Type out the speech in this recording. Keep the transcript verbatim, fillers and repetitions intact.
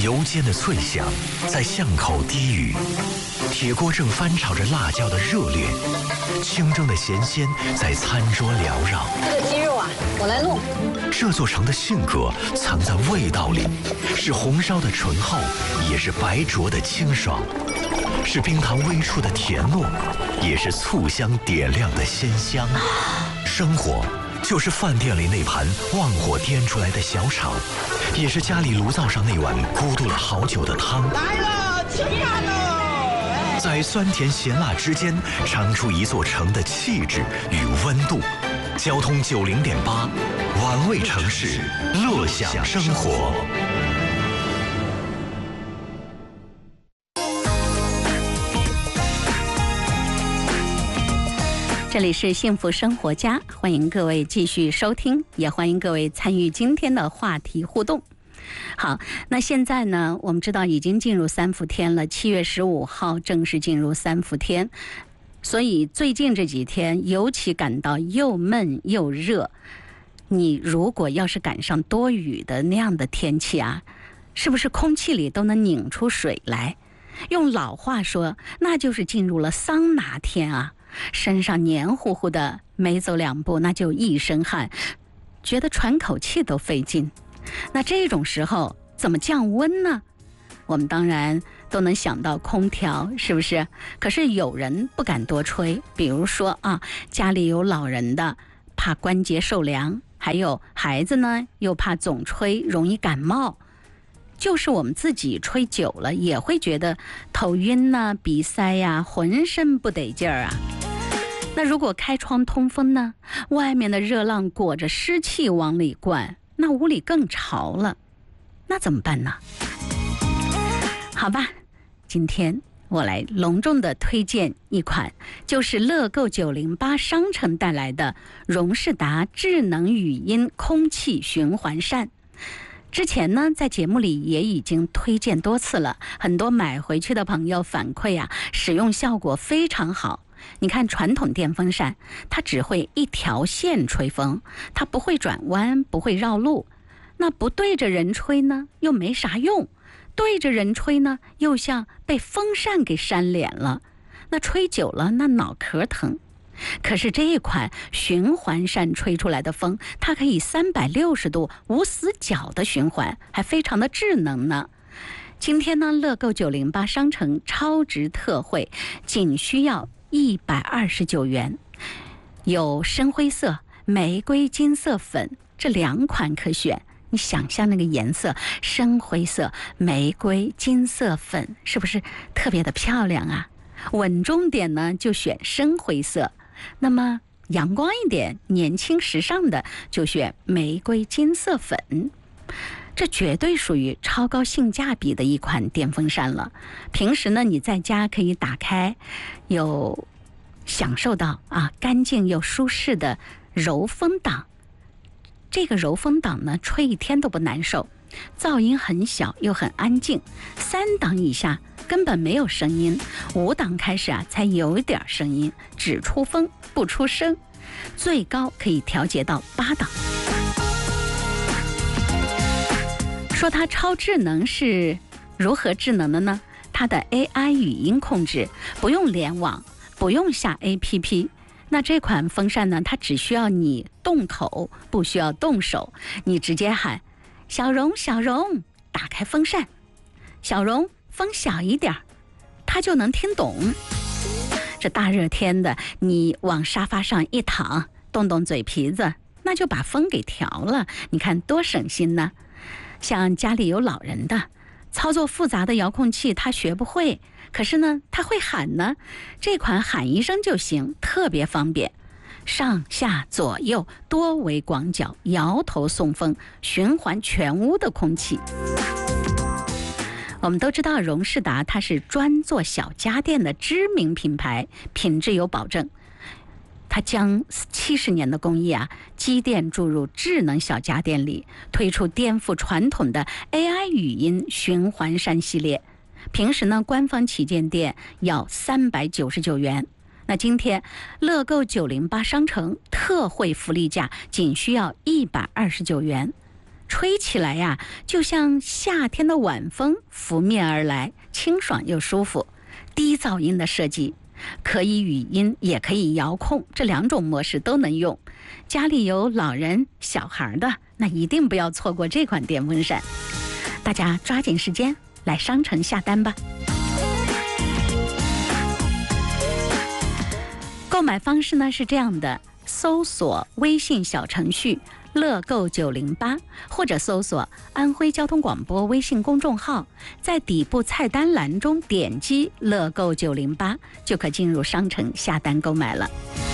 油煎的脆响在巷口低语，铁锅正翻炒着辣椒的热烈，清蒸的咸鲜在餐桌缭绕。 这个鸡肉啊，我来弄。 这座城的性格藏在味道里，是红烧的醇厚，也是白灼的清爽，是冰糖微触的甜糯，也是醋香点亮的鲜香。生活就是饭店里那盘旺火颠出来的小炒，也是家里炉灶上那碗咕嘟了好久的汤。 来了，吃饭喽！ 在酸甜咸辣之间，尝出一座城的气质与温度。交通九零点八，玩味城市，乐享生活。 这里是幸福生活家，欢迎各位继续收听，也欢迎各位参与今天的话题互动。好，那现在呢，我们知道已经进入三伏天了，七月十五号正式进入三伏天，所以最近这几天尤其感到又闷又热。你如果要是赶上多雨的那样的天气啊，是不是空气里都能拧出水来？用老话说，那就是进入了桑拿天啊。身上黏糊糊的，没走两步那就一身汗，觉得喘口气都费劲。那这种时候怎么降温呢？我们当然都能想到空调，是不是？可是有人不敢多吹，比如说啊，家里有老人的，怕关节受凉，还有孩子呢，又怕总吹容易感冒。就是我们自己吹久了，也会觉得头晕呐、鼻塞呀、浑身不得劲儿啊。那如果开窗通风呢，外面的热浪裹着湿气往里灌，那屋里更潮了，那怎么办呢？好吧，今天我来隆重的推荐一款，就是乐购九零八商城带来的荣仕达智能语音空气循环扇。之前呢，在节目里也已经推荐多次了，很多买回去的朋友反馈啊，使用效果非常好。你看传统电风扇，它只会一条线吹风，它不会转弯，不会绕路。那不对着人吹呢，又没啥用；对着人吹呢，又像被风扇给扇脸了。那吹久了，那脑壳疼。可是这一款循环扇吹出来的风，它可以三百六十度无死角的循环，还非常的智能呢。今天呢，乐购九零八商城超值特惠，仅需要一百二十九元，有深灰色、玫瑰金色粉这两款可选。你想象那个颜色，深灰色、玫瑰金色粉，是不是特别的漂亮啊？稳重点呢，就选深灰色。那么阳光一点、年轻时尚的，就选玫瑰金色粉。这绝对属于超高性价比的一款电风扇了。平时呢，你在家可以打开，有享受到啊干净又舒适的柔风档。这个柔风档呢，吹一天都不难受，噪音很小又很安静。三档以下根本没有声音，五档开始啊才有一点声音，只出风不出声，最高可以调节到八档。说它超智能是如何智能的呢？它的 A I 语音控制，不用联网，不用下 A P P。那这款风扇呢，它只需要你动口，不需要动手，你直接喊小荣小荣打开风扇，小荣风小一点，它就能听懂。这大热天的，你往沙发上一躺，动动嘴皮子，那就把风给调了，你看多省心呢。像家里有老人的，操作复杂的遥控器他学不会，可是呢他会喊呢，这款喊一声就行，特别方便。上下左右多维广角，摇头送风，循环全屋的空气。我们都知道荣仕达它是专做小家电的知名品牌，品质有保证。它将七十年的工艺啊，积淀注入智能小家电里，推出颠覆传统的 A I 语音循环扇系列。平时呢，官方旗舰店要三百九十九元。那今天乐购九零八商城特惠福利价仅需要一百二十九元。 吹起来呀，就像夏天的晚风拂面而来，清爽又舒服。低噪音的设计，可以语音也可以遥控，这两种模式都能用。家里有老人小孩的，那一定不要错过这款电风扇。大家抓紧时间来商城下单吧。购买方式呢是这样的，搜索微信小程序乐购九零八，或者搜索安徽交通广播微信公众号，在底部菜单栏中点击乐购九零八，就可进入商城下单购买了。